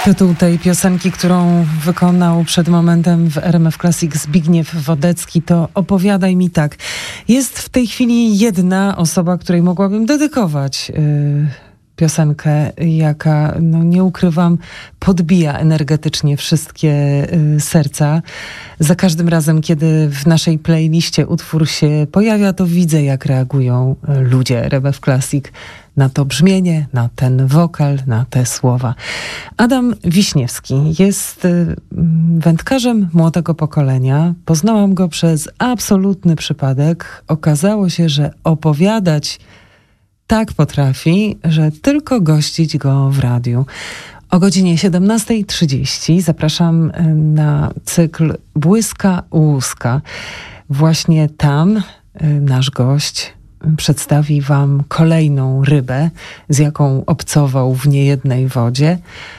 Tytuł tej piosenki, którą wykonał przed momentem w RMF Classic Zbigniew Wodecki, to Opowiadaj mi tak. Jest w tej chwili jedna osoba, której mogłabym dedykować piosenkę, jaka, no nie ukrywam, podbija energetycznie wszystkie serca. Za każdym razem, kiedy w naszej playliście utwór się pojawia, to widzę, jak reagują ludzie RMF Classic na to brzmienie, na ten wokal, na te słowa. Adam Wiśniewski jest wędkarzem młodego pokolenia. Poznałam go przez absolutny przypadek. Okazało się, że opowiadać tak potrafi, że tylko gościć go w radiu. O godzinie 17:30 zapraszam na cykl Błyska Łuska. Właśnie tam nasz gość przedstawi wam kolejną rybę, z jaką obcował w niejednej wodzie.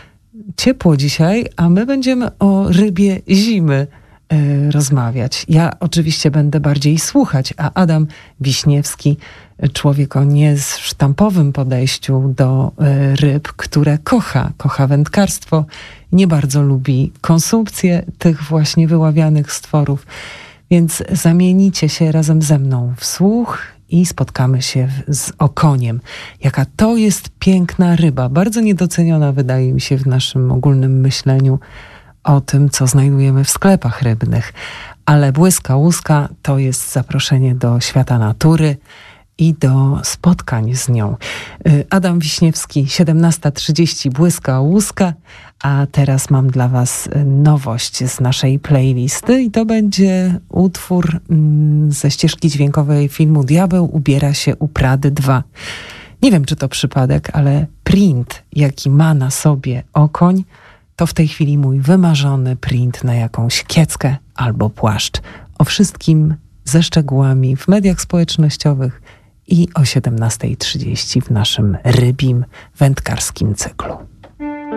Ciepło dzisiaj, a my będziemy o rybie zimy rozmawiać. Ja oczywiście będę bardziej słuchać, a Adam Wiśniewski, człowiek o niesztampowym podejściu do ryb, które kocha wędkarstwo, nie bardzo lubi konsumpcję tych właśnie wyławianych stworów. Więc zamienicie się razem ze mną w słuch i spotkamy się z okoniem. Jaka to jest piękna ryba, bardzo niedoceniona wydaje mi się w naszym ogólnym myśleniu o tym, co znajdujemy w sklepach rybnych. Ale Błyska Łuska to jest zaproszenie do świata natury i do spotkań z nią. Adam Wiśniewski, 17:30, Błyska Łuska, a teraz mam dla was nowość z naszej playlisty i to będzie utwór ze ścieżki dźwiękowej filmu Diabeł ubiera się u Prady 2. Nie wiem, czy to przypadek, ale print, jaki ma na sobie okoń, to w tej chwili mój wymarzony print na jakąś kieckę albo płaszcz. O wszystkim ze szczegółami w mediach społecznościowych i o 17:30 w naszym rybim wędkarskim cyklu.